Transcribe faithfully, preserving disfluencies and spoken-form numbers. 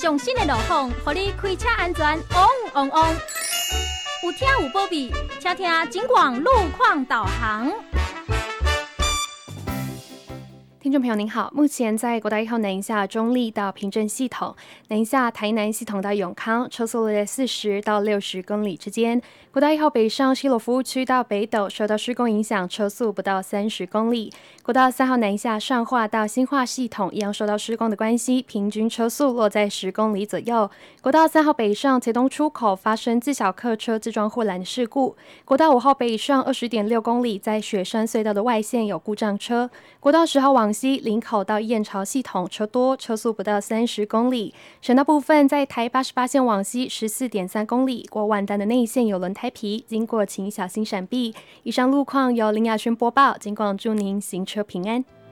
上新的路况，让你开车安全旺旺旺。有听有保庇，请听警广路况导航。 听众朋友您好，目前在国道一号南下中立到平镇系统，南下台南系统到永康，车速在四十到六十公里之间。国道一号北上西螺服务区到北斗，受到施工影响，车速不到三十公里。国道三号南下上化到新化系统，一样受到施工的关系，平均车速落在十公里左右。国道三号北上台东出口发生自小客车自撞护栏的事故。国道五号北上二十点六公里，在雪山隧道的外线有故障车。国道十号往西林口到燕巢系统车多，车速不到三十公里。省道部分在台八十八线往西十四点三公里，过万丹的内线有轮胎皮，经过请小心闪避。以上路况由林雅轩播报，警广祝您行车平安。